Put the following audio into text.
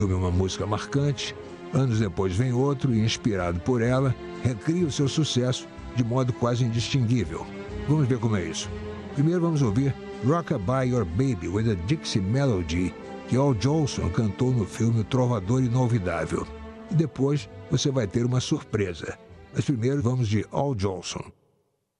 uma música marcante, anos depois vem outro e, inspirado por ela, recria o seu sucesso de modo quase indistinguível. Vamos ver como é isso. Primeiro vamos ouvir Rockabye Your Baby with a Dixie Melody, que Al Jolson cantou no filme O Trovador Inolvidável. E depois você vai ter uma surpresa. Mas primeiro vamos de Al Jolson.